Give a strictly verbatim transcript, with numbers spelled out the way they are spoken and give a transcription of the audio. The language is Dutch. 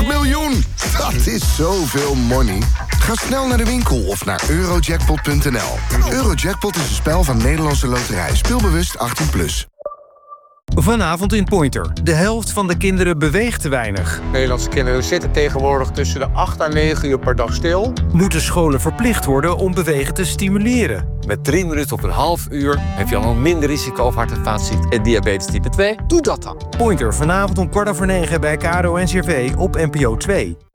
twintig miljoen! Dat is zoveel money. Ga snel naar de winkel of naar eurojackpot punt n l. Eurojackpot is een spel van Nederlandse Loterij. Speelbewust achttien plus. Vanavond in Pointer. De helft van de kinderen beweegt te weinig. Nederlandse kinderen zitten tegenwoordig tussen de acht à negen uur per dag stil. Moeten scholen verplicht worden om bewegen te stimuleren? Met drie minuten op een half uur heb je al een minder risico op hart- en vaatziekten en diabetes type twee. Doe dat dan. Pointer, vanavond om kwart over negen bij K R O N C R V op N P O twee.